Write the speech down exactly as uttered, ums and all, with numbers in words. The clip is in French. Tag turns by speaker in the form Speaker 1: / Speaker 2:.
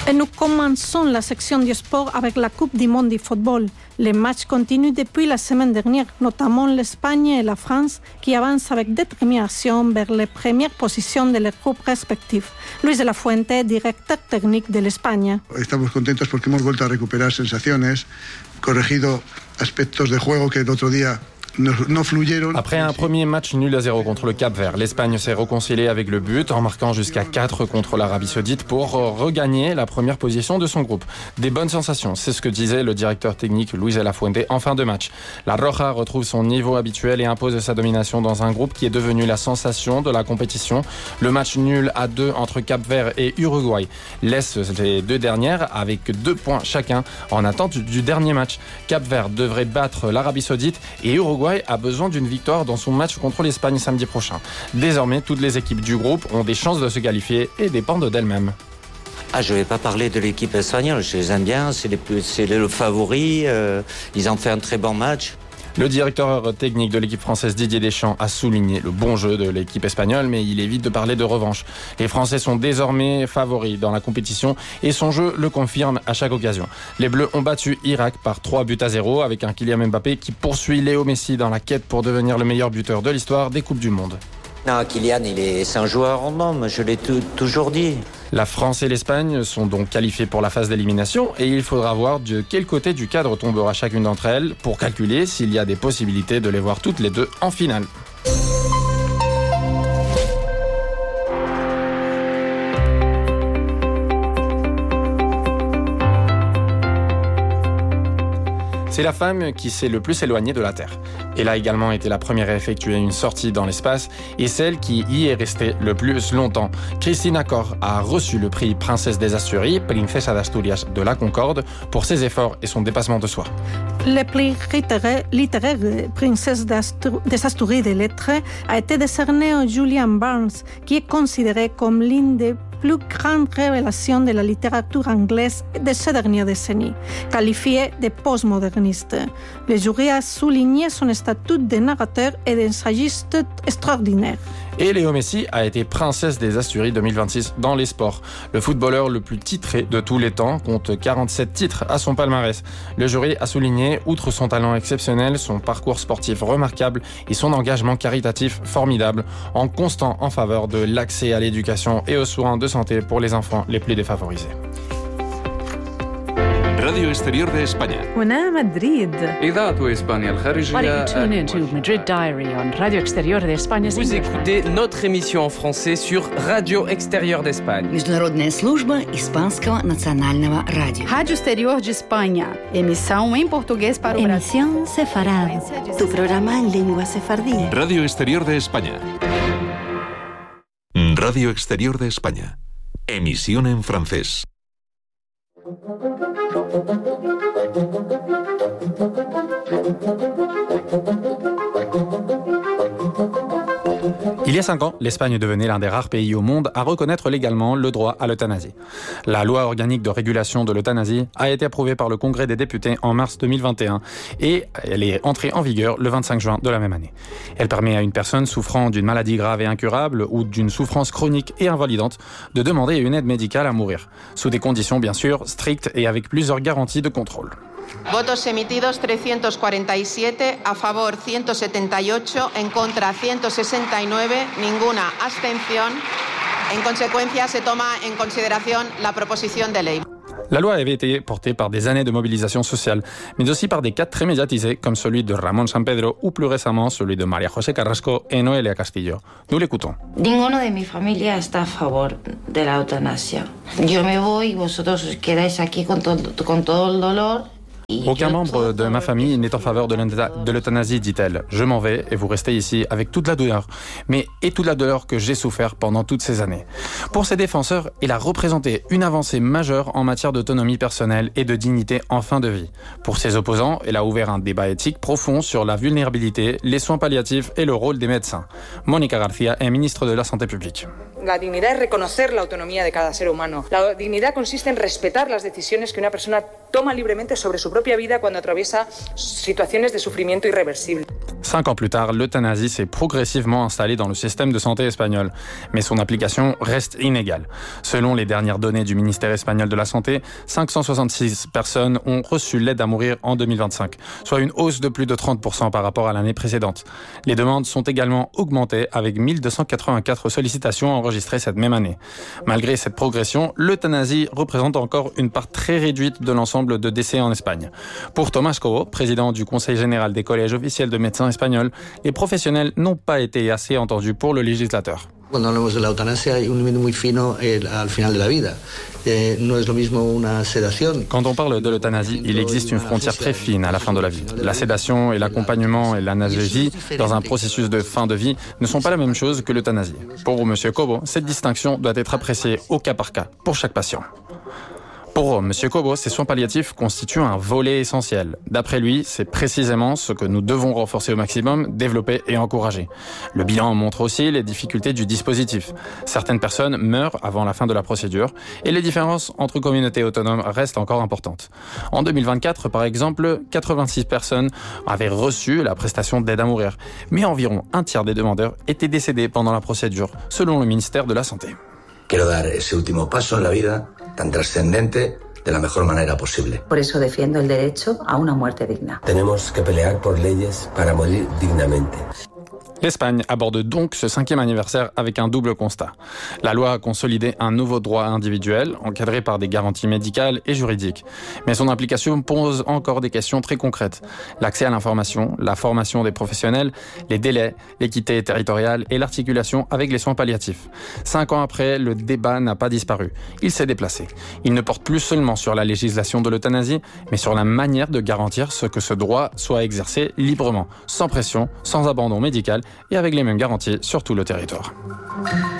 Speaker 1: Et nous commençons la section du sport avec la Coupe du monde du football. Les matchs continuent depuis la semaine dernière, notamment l'Espagne et la France, qui avancent avec détermination vers les premières positions de leurs groupes respectifs. Luis de la Fuente, directeur technique de l'Espagne.
Speaker 2: Estamos contentos porque hemos vuelto a recuperar sensaciones, corregido aspectos de juego que el otro día
Speaker 3: Après un premier match nul à zéro contre le Cap-Vert, l'Espagne s'est réconciliée avec le but en marquant jusqu'à quatre contre l'Arabie Saoudite pour regagner la première position de son groupe. Des bonnes sensations, c'est ce que disait le directeur technique Luis de la Fuente en fin de match. La Roja retrouve son niveau habituel et impose sa domination dans un groupe qui est devenu la sensation de la compétition. Le match nul à deux entre Cap-Vert et Uruguay laisse les deux dernières avec deux points chacun en attente du dernier match. Cap-Vert devrait battre l'Arabie Saoudite et Uruguay a besoin d'une victoire dans son match contre l'Espagne samedi prochain. Désormais, toutes les équipes du groupe ont des chances de se qualifier et dépendent d'elles-mêmes.
Speaker 4: Ah, je ne vais pas parler de l'équipe espagnole, je les aime bien, c'est, les plus, c'est le favori, euh, ils ont fait un très bon match.
Speaker 3: Le directeur technique de l'équipe française Didier Deschamps a souligné le bon jeu de l'équipe espagnole, mais il évite de parler de revanche. Les Français sont désormais favoris dans la compétition et son jeu le confirme à chaque occasion. Les Bleus ont battu Irak par trois buts à zéro avec un Kylian Mbappé qui poursuit Léo Messi dans la quête pour devenir le meilleur buteur de l'histoire des Coupes du Monde.
Speaker 4: Non, Kylian, il est, c'est un joueur en homme, je l'ai tout, toujours dit.
Speaker 3: La France et l'Espagne sont donc qualifiées pour la phase d'élimination et il faudra voir de quel côté du cadre tombera chacune d'entre elles pour calculer s'il y a des possibilités de les voir toutes les deux en finale. C'est la femme qui s'est le plus éloignée de la Terre. Elle a également été la première à effectuer une sortie dans l'espace et celle qui y est restée le plus longtemps. Cristina Cor a reçu le prix Princesse des Asturies, Princesa de Asturias de la Concorde, pour ses efforts et son dépassement de soi.
Speaker 1: Le prix littéraire Princesse des Asturies des lettres a été décerné à Julian Barnes, qui est considéré comme l'une des plus grande révélation de la littérature anglaise de ces dernières décennies, qualifiée de postmoderniste. Le jury a souligné son statut de narrateur et d'ensayiste extraordinaire.
Speaker 3: Et Léo Messi a été princesse des Asturies deux mille vingt-six dans les sports. Le footballeur le plus titré de tous les temps compte quarante-sept titres à son palmarès. Le jury a souligné, outre son talent exceptionnel, son parcours sportif remarquable et son engagement caritatif formidable, en constant en faveur de l'accès à l'éducation et aux soins de santé pour les enfants les plus défavorisés.
Speaker 5: راديو اكستيريور de España.
Speaker 6: هنا مدريد.
Speaker 5: إذاعة إسبانيا الخارجية.
Speaker 6: Tune into Madrid Diary on Radio Exterior de España.
Speaker 7: Vous écoutez notre émission en français sur Radio Exterior d'Espagne.
Speaker 8: Международная служба испанского национального радио.
Speaker 6: Rádio Exterior de Espanha. Emissão em português para o Brasil.
Speaker 9: Emisión Sefarad. Tu programa en lengua sefardí.
Speaker 5: Radio Exterior de España. Radio Exterior de España. Emisión en francés.
Speaker 3: Il y a cinq ans, l'Espagne devenait l'un des rares pays au monde à reconnaître légalement le droit à l'euthanasie. La loi organique de régulation de l'euthanasie a été approuvée par le Congrès des députés en mars deux mille vingt et un et elle est entrée en vigueur le vingt-cinq juin de la même année. Elle permet à une personne souffrant d'une maladie grave et incurable ou d'une souffrance chronique et invalidante de demander une aide médicale à mourir, sous des conditions bien sûr strictes et avec plusieurs garanties de contrôle.
Speaker 10: Votos emitidos trescientos cuarenta y siete, a favor ciento setenta y ocho, en contra ciento sesenta y nueve, ninguna abstención. En consecuencia, se toma en consideración la proposición de ley.
Speaker 3: La loi avait été portée par des années de mobilisation sociale, mais aussi par des cas très médiatisés comme celui de Ramón Sampedro ou plus récemment celui de María José Carrasco et Noelia Castillo. Nous l'écoutons.
Speaker 11: Ninguno de mi familia está a favor de la eutanasia. Yo me voy y vosotros os quedáis aquí con, to- con todo el dolor.
Speaker 3: Aucun membre de ma famille n'est en faveur de l'euthanasie, dit-elle. Je m'en vais et vous restez ici avec toute la douleur. Mais et toute la douleur que j'ai souffert pendant toutes ces années. Pour ses défenseurs, il a représenté une avancée majeure en matière d'autonomie personnelle et de dignité en fin de vie. Pour ses opposants, elle a ouvert un débat éthique profond sur la vulnérabilité, les soins palliatifs et le rôle des médecins. Mónica García est ministre de la Santé publique.
Speaker 12: La dignidad es reconocer la autonomía de cada ser humano. La dignidad consiste en respetar las decisiones que una persona toma libremente sobre su propia vida cuando atraviesa situaciones de sufrimiento irreversible.
Speaker 3: Cinq ans plus tard, l'euthanasie s'est progressivement installée dans le système de santé espagnol, mais son application reste inégale. Selon les dernières données du ministère espagnol de la Santé, cinq cent soixante-six personnes ont reçu l'aide à mourir en deux mille vingt-cinq, soit une hausse de plus de trente pour cent par rapport à l'année précédente. Les demandes sont également augmentées avec mille deux cent quatre-vingt-quatre sollicitations enregistrées cette même année. Malgré cette progression, l'euthanasie représente encore une part très réduite de l'ensemble de décès en Espagne. Pour Tomás Cobo, président du Conseil général des collèges officiels de médecins espagnols, les professionnels n'ont pas été assez entendus pour le législateur.
Speaker 13: Cuando hablamos de la eutanasia hay un límite muy fino eh, al final de la vida. Eh, no es lo mismo una sedación.
Speaker 3: Quand on parle de l'euthanasie, il existe une frontière très fine à la fin de la vie. La sédation et l'accompagnement et l'analgésie dans un processus de fin de vie ne sont pas la même chose que l'euthanasie. Pour M. Cobo, cette distinction doit être appréciée au cas par cas pour chaque patient. Pour M. Cobo, ces soins palliatifs constituent un volet essentiel. D'après lui, c'est précisément ce que nous devons renforcer au maximum, développer et encourager. Le bilan montre aussi les difficultés du dispositif. Certaines personnes meurent avant la fin de la procédure et les différences entre communautés autonomes restent encore importantes. En deux mille vingt-quatre, par exemple, quatre-vingt-six personnes avaient reçu la prestation d'aide à mourir, mais environ un tiers des demandeurs étaient décédés pendant la procédure, selon le ministère de la Santé.
Speaker 14: Quiero dar ese último paso en la vida tan trascendente de la mejor manera posible.
Speaker 15: Por eso defiendo el derecho a una muerte digna.
Speaker 14: Tenemos que pelear por leyes para morir dignamente.
Speaker 3: L'Espagne aborde donc ce cinquième anniversaire avec un double constat. La loi a consolidé un nouveau droit individuel, encadré par des garanties médicales et juridiques. Mais son application pose encore des questions très concrètes. L'accès à l'information, la formation des professionnels, les délais, l'équité territoriale et l'articulation avec les soins palliatifs. Cinq ans après, le débat n'a pas disparu. Il s'est déplacé. Il ne porte plus seulement sur la législation de l'euthanasie, mais sur la manière de garantir ce que ce droit soit exercé librement, sans pression, sans abandon médical, et avec les mêmes garanties sur tout le territoire.